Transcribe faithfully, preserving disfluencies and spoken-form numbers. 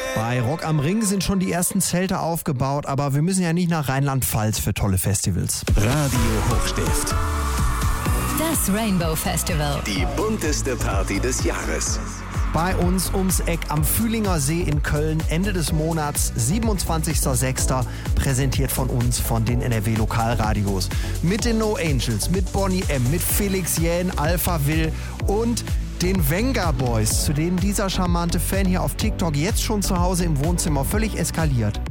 Bei Rock am Ring sind schon die ersten Zelte aufgebaut, aber wir müssen ja nicht nach Rheinland-Pfalz für tolle Festivals. Radio Hochstift. Das Rainbow Festival. Die bunteste Party des Jahres. Bei uns ums Eck am Fühlinger See in Köln, Ende des Monats, siebenundzwanzigster sechster präsentiert von uns, von den N R W-Lokalradios. Mit den No Angels, mit Bonnie M., mit Felix Jähn, Alpha Will und den Venga Boys, zu denen dieser charmante Fan hier auf TikTok jetzt schon zu Hause im Wohnzimmer völlig eskaliert.